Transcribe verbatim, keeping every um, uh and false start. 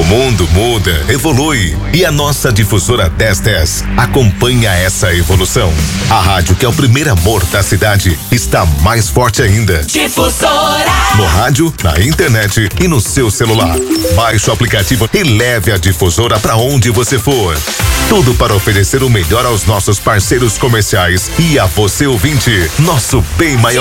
O mundo muda, evolui e a nossa difusora dez dez acompanha essa evolução. A rádio que é o primeiro amor da cidade está mais forte ainda. Difusora. No rádio, na internet e no seu celular. Baixe o aplicativo e leve a difusora para onde você for. Tudo para oferecer o melhor aos nossos parceiros comerciais e a você ouvinte, nosso bem maior.